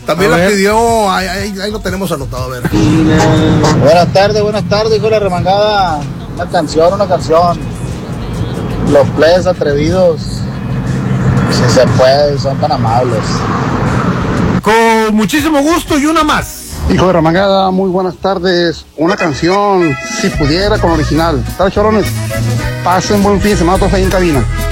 También la pidió, ahí lo tenemos anotado, a ver. Buenas tardes, hijo de la remangada. Una canción. Los plebes atrevidos, si se puede, son tan amables. Con muchísimo gusto y una más. Hijo de remangada, muy buenas tardes. Una canción, si pudiera, con original. ¿Tal, chorones? Pasen buen fin de semana todos ahí en cabina.